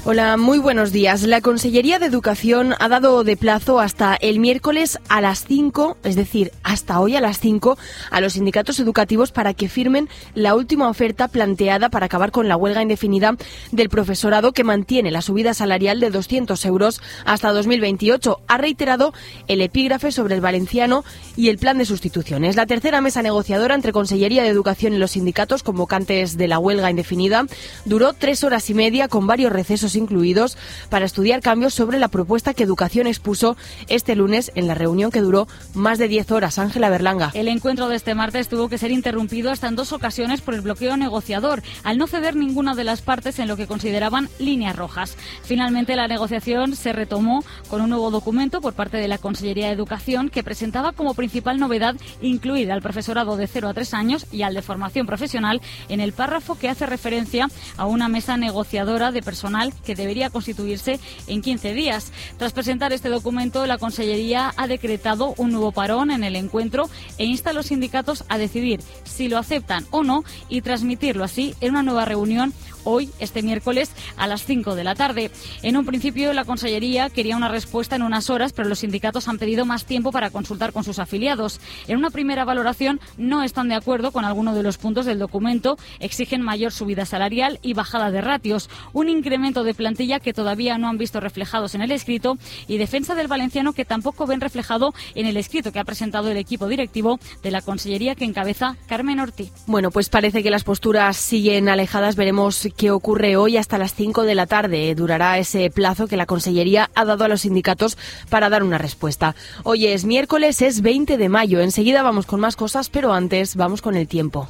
Hola, muy buenos días. La Consellería de Educación ha dado de plazo hasta el miércoles a las 5, es decir, hasta hoy a las 5, a los sindicatos educativos para que firmen la última oferta planteada para acabar con la huelga indefinida del profesorado, que mantiene la subida salarial de 200 euros hasta 2028. Ha reiterado el epígrafe sobre el valenciano y el plan de sustituciones. La tercera mesa negociadora entre Consellería de Educación y los sindicatos convocantes de la huelga indefinida duró 3 horas y media, con varios recesos incluidos, para estudiar cambios sobre la propuesta que Educación expuso este lunes en la reunión, que duró más de 10 horas. Ángela Berlanga. El encuentro de este martes tuvo que ser interrumpido hasta en 2 ocasiones por el bloqueo negociador, al no ceder ninguna de las partes en lo que consideraban líneas rojas. Finalmente, la negociación se retomó con un nuevo documento por parte de la Consellería de Educación, que presentaba como principal novedad incluir al profesorado de 0 a 3 años y al de formación profesional en el párrafo que hace referencia a una mesa negociadora de personal que debería constituirse en 15 días. Tras presentar este documento, la Consellería ha decretado un nuevo parón en el encuentro e insta a los sindicatos a decidir si lo aceptan o no y transmitirlo así en una nueva reunión hoy, este miércoles, a las 5 de la tarde. En un principio, la Consellería quería una respuesta en unas horas, pero los sindicatos han pedido más tiempo para consultar con sus afiliados. En una primera valoración, no están de acuerdo con alguno de los puntos del documento. Exigen mayor subida salarial y bajada de ratios, un incremento de plantilla que todavía no han visto reflejados en el escrito, y defensa del valenciano que tampoco ven reflejado en el escrito que ha presentado el equipo directivo de la Consellería, que encabeza Carmen Ortiz. Bueno, pues parece que las posturas siguen alejadas. Veremos qué ocurre hoy. Hasta las 5 de la tarde durará ese plazo que la Consellería ha dado a los sindicatos para dar una respuesta. Hoy es miércoles, es 20 de mayo. Enseguida vamos con más cosas, pero antes vamos con el tiempo.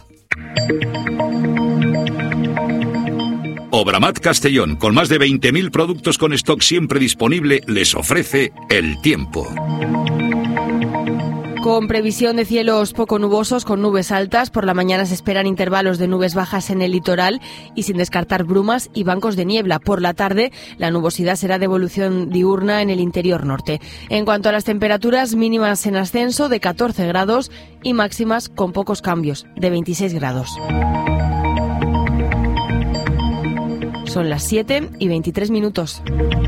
Obramat Castellón, con más de 20.000 productos con stock siempre disponible, les ofrece el tiempo. Con previsión de cielos poco nubosos, con nubes altas. Por la mañana se esperan intervalos de nubes bajas en el litoral y sin descartar brumas y bancos de niebla. Por la tarde, la nubosidad será de evolución diurna en el interior norte. En cuanto a las temperaturas, mínimas en ascenso de 14 grados y máximas con pocos cambios, de 26 grados. Son las 7:23.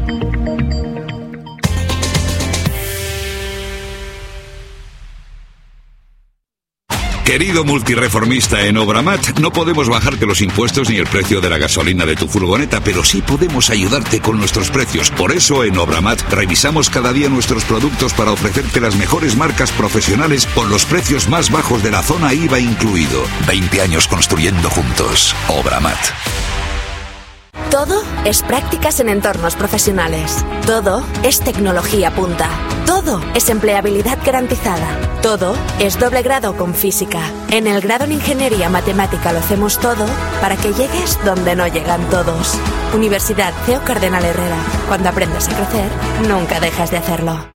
Querido multireformista, en Obramat no podemos bajarte los impuestos ni el precio de la gasolina de tu furgoneta, pero sí podemos ayudarte con nuestros precios. Por eso en Obramat revisamos cada día nuestros productos para ofrecerte las mejores marcas profesionales con los precios más bajos de la zona IVA incluido. 20 años construyendo juntos. Obramat. Todo es prácticas en entornos profesionales. Todo es tecnología punta. Todo es empleabilidad garantizada. Todo es doble grado con física. En el grado en Ingeniería Matemática lo hacemos todo para que llegues donde no llegan todos. Universidad CEO Cardenal Herrera. Cuando aprendes a crecer, nunca dejas de hacerlo.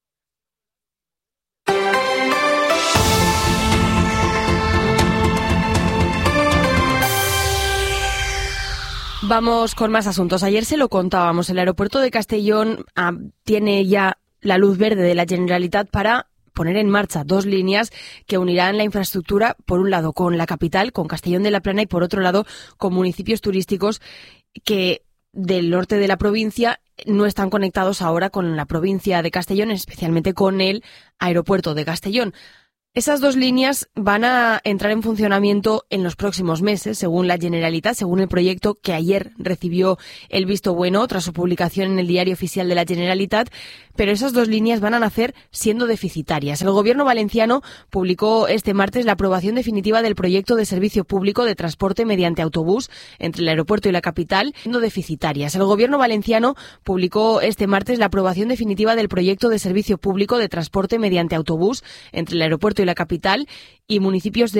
Vamos con más asuntos. Ayer se lo contábamos, el aeropuerto de Castellón tiene ya la luz verde de la Generalitat para poner en marcha 2 líneas que unirán la infraestructura, por un lado con la capital, con Castellón de la Plana, y por otro lado con municipios turísticos que del norte de la provincia no están conectados ahora con la provincia de Castellón, especialmente con el aeropuerto de Castellón. Esas 2 líneas van a entrar en funcionamiento en los próximos meses, según la Generalitat, según el proyecto que ayer recibió el visto bueno tras su publicación en el Diario Oficial de la Generalitat, pero esas 2 líneas van a nacer siendo deficitarias. El Gobierno valenciano publicó este martes la aprobación definitiva del proyecto de servicio público de transporte mediante autobús entre el aeropuerto y la capital, siendo deficitarias. El Gobierno valenciano publicó este martes la aprobación definitiva del proyecto de servicio público de transporte mediante autobús entre el aeropuerto y la capital y municipios de